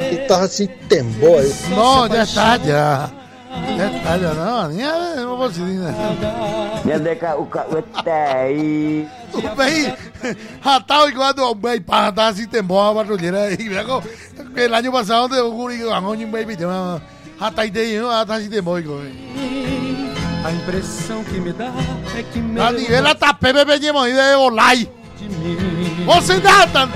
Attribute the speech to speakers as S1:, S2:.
S1: E tava assim, tembo aí.
S2: Não, detalhe. Detalhe, não, não vou dizer, né? O bem, ratau igual do bem para dar assim tembo a patrulheira aí, el año pasado de ocurrió que ganó un baby de ratai de assim tembo igual.
S3: A impressão que me dá é que
S2: a nivel tapé bebé de olai. Você dá tanto